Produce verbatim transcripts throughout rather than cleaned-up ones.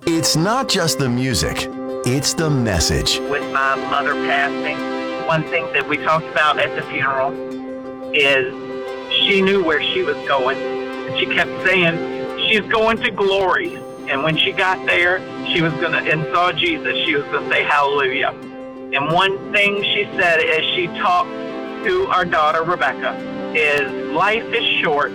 It's not just the music, it's the message. With my mother passing, one thing that we talked about at the funeral is she knew where she was going. She kept saying she's going to glory. And when she got there, she was going to, and saw Jesus, she was going to say hallelujah. And one thing she said as she talked to our daughter, Rebecca, is life is short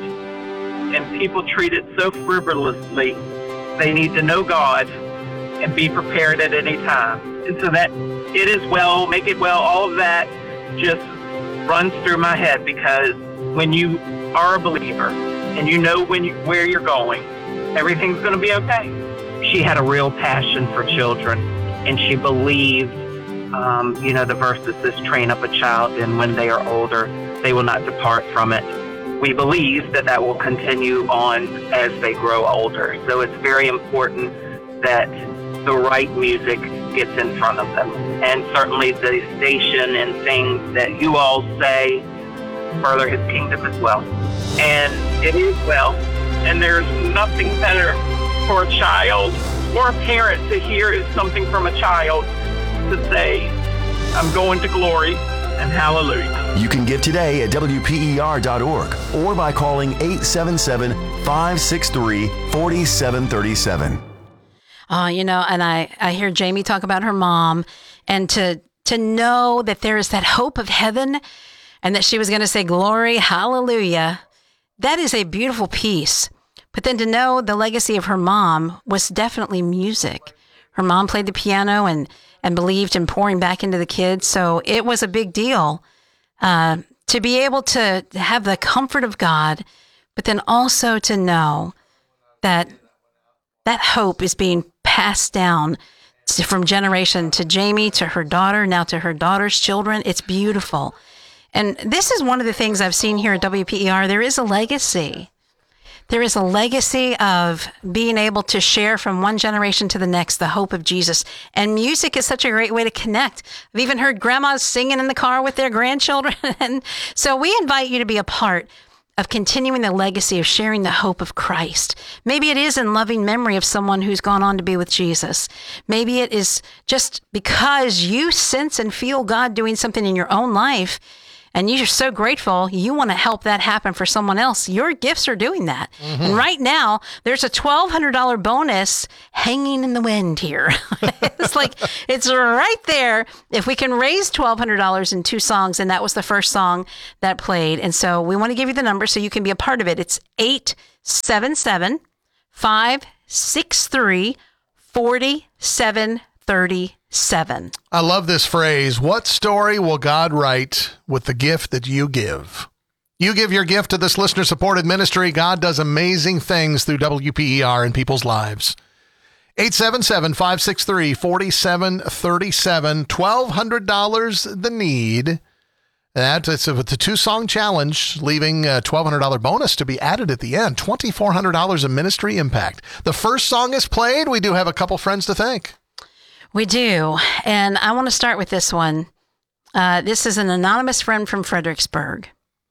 and people treat it so frivolously. They need to know God and be prepared at any time. And so that it is well, make it well, all of that just runs through my head, because when you are a believer and you know when you, where you're going, everything's going to be okay. She had a real passion for children, and she believed, um, you know, the verse that says, train up a child, and when they are older, they will not depart from it. We believe that that will continue on as they grow older. So it's very important that the right music gets in front of them. And certainly the station and things that you all say further his kingdom as well. And it is well. And there's nothing better for a child or a parent to hear is something from a child to say, I'm going to glory and hallelujah. You can give today at W P E R dot org or by calling eight seven seven, five six three, four seven three seven. Uh, you know, and I, I hear Jamie talk about her mom, and to to know that there is that hope of heaven and that she was going to say glory, hallelujah, that is a beautiful piece. But then to know the legacy of her mom was definitely music. Her mom played the piano and, and believed in pouring back into the kids. So it was a big deal uh, to be able to have the comfort of God, but then also to know that that hope is being passed down to, from generation to Jamie, to her daughter, now to her daughter's children. It's beautiful. And this is one of the things I've seen here at W P E R. There is a legacy. There is a legacy of being able to share from one generation to the next the hope of Jesus. And music is such a great way to connect. I've even heard grandmas singing in the car with their grandchildren. And so we invite you to be a part of continuing the legacy of sharing the hope of Christ. Maybe it is in loving memory of someone who's gone on to be with Jesus. Maybe it is just because you sense and feel God doing something in your own life, and you're so grateful, you want to help that happen for someone else. Your gifts are doing that. Mm-hmm. And right now, there's a twelve hundred dollars bonus hanging in the wind here. It's like, it's right there. If we can raise twelve hundred dollars in two songs, and that was the first song that played. And so we want to give you the number so you can be a part of it. It's eight seven seven, five six three, four seven three seven. I love this phrase. What story will God write with the gift that you give? You give your gift to this listener-supported ministry. God does amazing things through W P E R in people's lives. eight seven seven, five six three, four seven three seven. twelve hundred dollars the need. That, it's a, it's a two-song challenge, leaving a twelve hundred dollars bonus to be added at the end. twenty-four hundred dollars of ministry impact. The first song is played. We do have a couple friends to thank. We do. And I want to start with this one. Uh, this is an anonymous friend from Fredericksburg.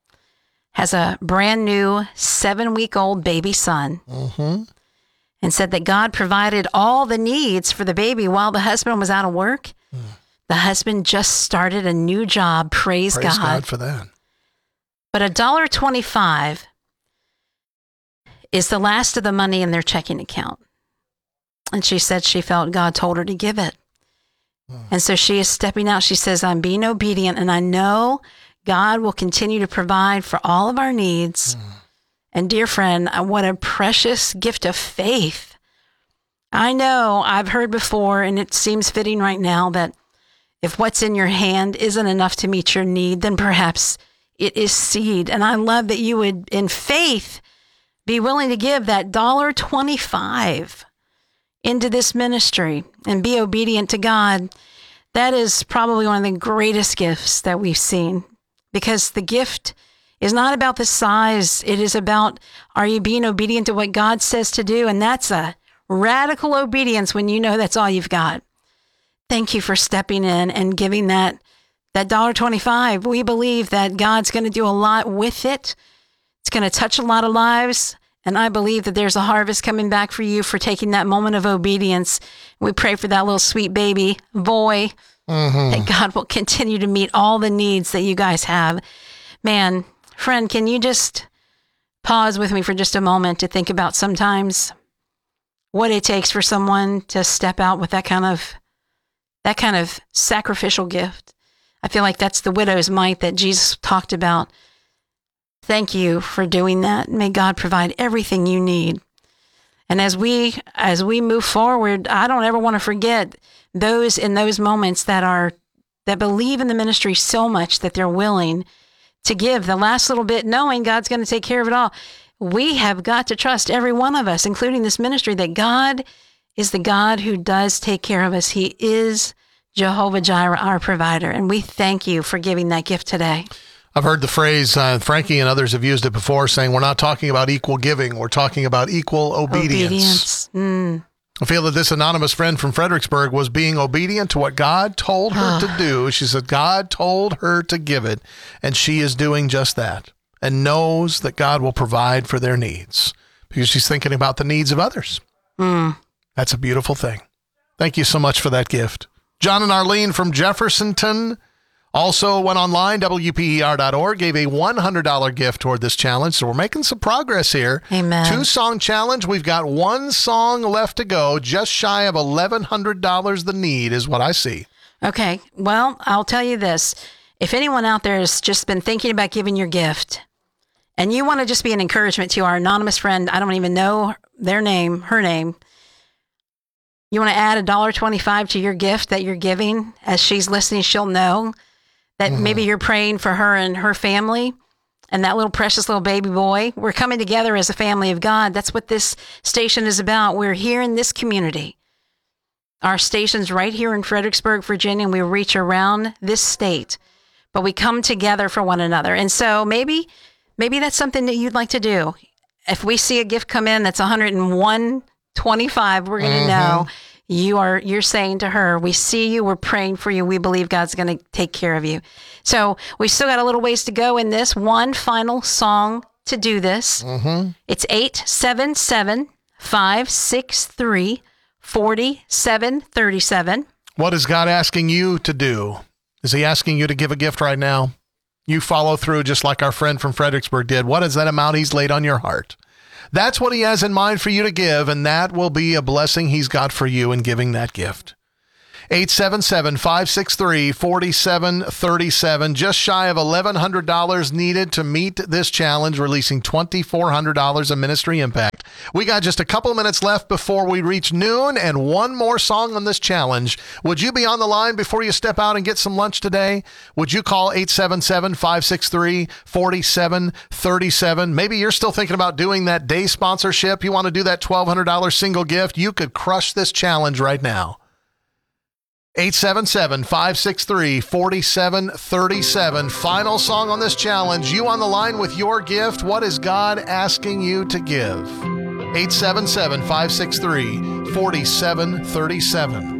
Has a brand new seven-week-old baby son. Mm-hmm. And said that God provided all the needs for the baby while the husband was out of work. Mm. The husband just started a new job. Praise, Praise God. God for that. But one dollar and twenty-five cents is the last of the money in their checking account. And she said she felt God told her to give it. Mm. And so she is stepping out. She says, I'm being obedient, and I know God will continue to provide for all of our needs. Mm. And dear friend, what a precious gift of faith. I know I've heard before, and it seems fitting right now, that if what's in your hand isn't enough to meet your need, then perhaps it is seed. And I love that you would, in faith, be willing to give that one dollar and twenty-five cents into this ministry and be obedient to God. That is probably one of the greatest gifts that we've seen, because the gift is not about the size. It is about, are you being obedient to what God says to do? And that's a radical obedience when you know that's all you've got. Thank you for stepping in and giving that, that one dollar and twenty-five cents. We believe that God's going to do a lot with it. It's going to touch a lot of lives. And I believe that there's a harvest coming back for you for taking that moment of obedience. We pray for that little sweet baby boy, mm-hmm. that God will continue to meet all the needs that you guys have. Man, friend, can you just pause with me for just a moment to think about sometimes what it takes for someone to step out with that kind of that kind of sacrificial gift? I feel like that's the widow's mite that Jesus talked about. Thank you for doing that. May God provide everything you need. And as we as we move forward, I don't ever want to forget those in those moments that are that believe in the ministry so much that they're willing to give the last little bit, knowing God's going to take care of it all. We have got to trust, every one of us, including this ministry, that God is the God who does take care of us. He is Jehovah Jireh, our provider. And we thank you for giving that gift today. I've heard the phrase, uh, Frankie and others have used it before, saying we're not talking about equal giving. We're talking about equal obedience. Obedience. Mm. I feel that this anonymous friend from Fredericksburg was being obedient to what God told her to do. She said God told her to give it, and she is doing just that and knows that God will provide for their needs because she's thinking about the needs of others. Mm. That's a beautiful thing. Thank you so much for that gift. John and Arlene from Jeffersonton also went online, W P E R dot org, gave a one hundred dollars gift toward this challenge. So we're making some progress here. Amen. Two-song challenge. We've got one song left to go, just shy of eleven hundred dollars the need is what I see. Okay. Well, I'll tell you this. If anyone out there has just been thinking about giving your gift and you want to just be an encouragement to our anonymous friend, I don't even know their name, her name, you want to add a one dollar twenty-five to your gift that you're giving, as she's listening, she'll know that mm-hmm. maybe you're praying for her and her family and that little precious little baby boy. We're coming together as a family of God. That's what this station is about. We're here in this community. Our station's right here in Fredericksburg, Virginia, and we reach around this state, but we come together for one another. And so maybe, maybe that's something that you'd like to do. If we see a gift come in that's one hundred one twenty-five, we're going to mm-hmm. know you are, you're saying to her, we see you, we're praying for you, we believe God's going to take care of you. So we still got a little ways to go in this. One final song to do this. Mm-hmm. It's eight seven seven, five six three, four seven three seven. What is God asking you to do? Is he asking you to give a gift right now? You follow through just like our friend from Fredericksburg did. What is that amount he's laid on your heart? That's what he has in mind for you to give, and that will be a blessing he's got for you in giving that gift. eight seven seven, five six three, four seven three seven, just shy of eleven hundred dollars needed to meet this challenge, releasing twenty-four hundred dollars of ministry impact. We got just a couple of minutes left before we reach noon and one more song on this challenge. Would you be on the line before you step out and get some lunch today? Would you call eight seven seven, five six three, four seven three seven? Maybe you're still thinking about doing that day sponsorship. You want to do that twelve hundred dollars single gift. You could crush this challenge right now. eight seven seven, five six three, four seven three seven. Final song on this challenge. You on the line with your gift. What is God asking you to give? eight seven seven, five six three, four seven three seven.